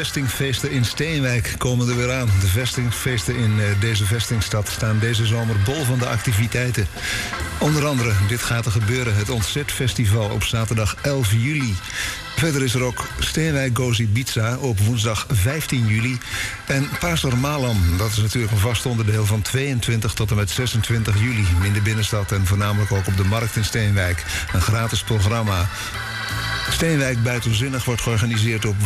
vestingfeesten in Steenwijk komen er weer aan. De vestingfeesten in deze vestingstad staan deze zomer bol van de activiteiten. Onder andere, dit gaat er gebeuren, het Ontzetfestival op zaterdag 11 juli. Verder is er ook Steenwijk Goes Ibiza op woensdag 15 juli. En Pastor Malam, dat is natuurlijk een vast onderdeel van 22 tot en met 26 juli... in de binnenstad en voornamelijk ook op de markt in Steenwijk. Een gratis programma. Steenwijk Buitenzinnig wordt georganiseerd op